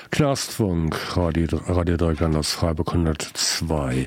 Knastfunk, Radio Dreikland aus Freiburg 102,3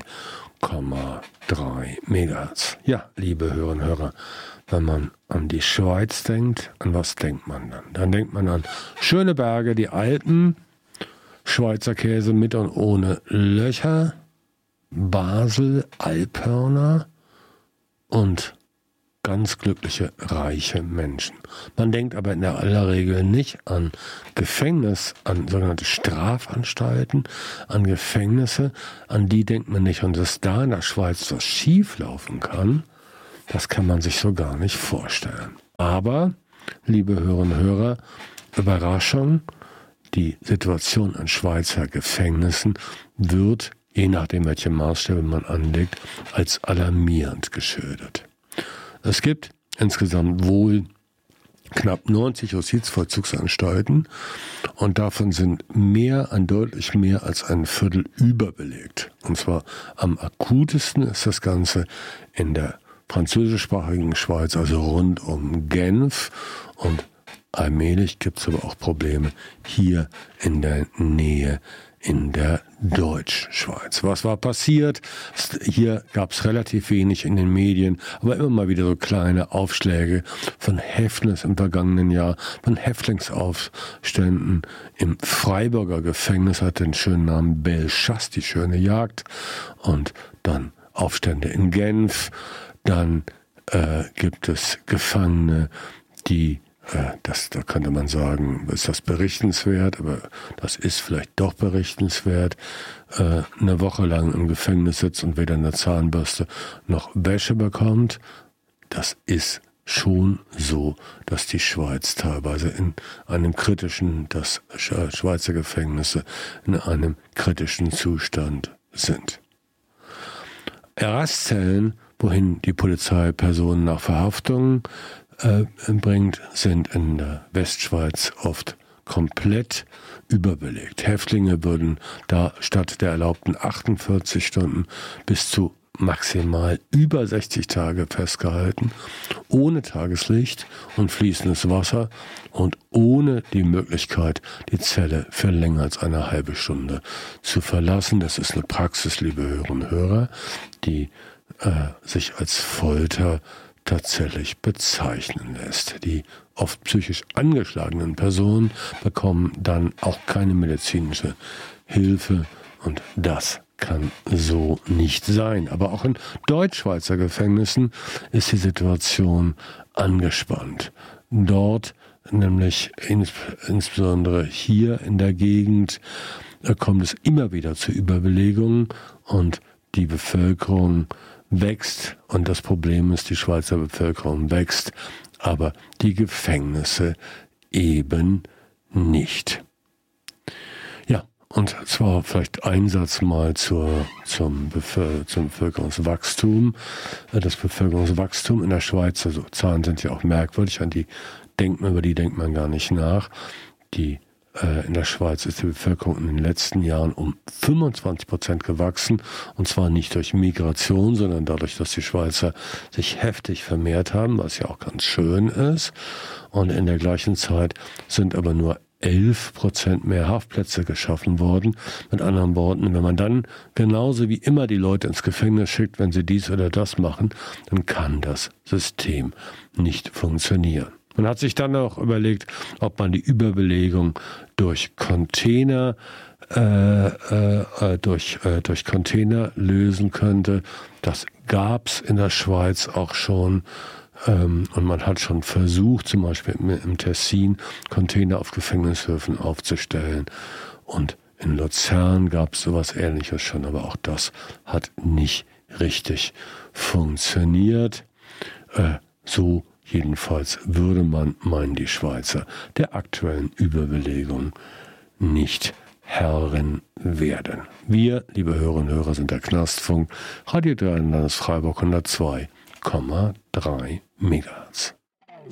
Megahertz. Ja, liebe Hörerinnen und Hörer, wenn man an die Schweiz denkt, an was denkt man dann? Dann denkt man an schöne Berge, die Alpen, Schweizer Käse mit und ohne Löcher, Basel, Alphörner und ganz glückliche, reiche Menschen. Man denkt aber in der aller Regel nicht an Gefängnis, an sogenannte Strafanstalten, an Gefängnisse, an die denkt man nicht. Und dass da in der Schweiz was schief laufen kann, das kann man sich so gar nicht vorstellen. Aber, liebe Hörerinnen und Hörer, Überraschung, die Situation an Schweizer Gefängnissen wird, je nachdem welche Maßstäbe man anlegt, als alarmierend geschildert. Es gibt insgesamt wohl knapp 90 Justizvollzugsanstalten und davon sind deutlich mehr als ein Viertel überbelegt. Und zwar am akutesten ist das Ganze in der französischsprachigen Schweiz, also rund um Genf, und allmählich gibt es aber auch Probleme hier in der Nähe in der Deutschschweiz. Was war passiert? Hier gab es relativ wenig in den Medien, aber immer mal wieder so kleine Aufschläge von Häftlings im vergangenen Jahr, von Häftlingsaufständen im Freiburger Gefängnis, hat den schönen Namen Bellechasse, die schöne Jagd, und dann Aufstände in Genf. Dann gibt es Gefangene, die da könnte man sagen, ist das berichtenswert, aber das ist vielleicht doch berichtenswert, eine Woche lang im Gefängnis sitzt und weder eine Zahnbürste noch Wäsche bekommt. Das ist schon so, dass die Schweiz teilweise dass Schweizer Gefängnisse in einem kritischen Zustand sind. Arrestzellen, wohin die Polizei Personen nach Verhaftungen bringt, sind in der Westschweiz oft komplett überbelegt. Häftlinge würden da statt der erlaubten 48 Stunden bis zu maximal über 60 Tage festgehalten, ohne Tageslicht und fließendes Wasser und ohne die Möglichkeit, die Zelle für länger als eine halbe Stunde zu verlassen. Das ist eine Praxis, liebe Hörerinnen und Hörer, die sich als Folter tatsächlich bezeichnen lässt. Die oft psychisch angeschlagenen Personen bekommen dann auch keine medizinische Hilfe, und das kann so nicht sein. Aber auch in Deutschschweizer Gefängnissen ist die Situation angespannt. Dort, nämlich insbesondere hier in der Gegend, kommt es immer wieder zu Überbelegungen und die Bevölkerung wächst, und das Problem ist, die Schweizer Bevölkerung wächst, aber die Gefängnisse eben nicht. Ja, und zwar vielleicht ein Satz mal zum Bevölkerungswachstum. Das Bevölkerungswachstum in der Schweiz, also Zahlen sind ja auch merkwürdig, über die denkt man gar nicht nach. In der Schweiz ist die Bevölkerung in den letzten Jahren um 25% gewachsen, und zwar nicht durch Migration, sondern dadurch, dass die Schweizer sich heftig vermehrt haben, was ja auch ganz schön ist. Und in der gleichen Zeit sind aber nur 11% mehr Haftplätze geschaffen worden. Mit anderen Worten, wenn man dann genauso wie immer die Leute ins Gefängnis schickt, wenn sie dies oder das machen, dann kann das System nicht funktionieren. Man hat sich dann auch überlegt, ob man die Überbelegung durch Container lösen könnte. Das gab's in der Schweiz auch schon. Und man hat schon versucht, zum Beispiel im Tessin, Container auf Gefängnishöfen aufzustellen. Und in Luzern gab es sowas Ähnliches schon, aber auch das hat nicht richtig funktioniert. So jedenfalls würde man meinen, die Schweizer der aktuellen Überbelegung nicht Herrin werden. Wir, liebe Hörerinnen und Hörer, sind der Knastfunk, Radio Dreikland Freiburg 102,3 Megahertz.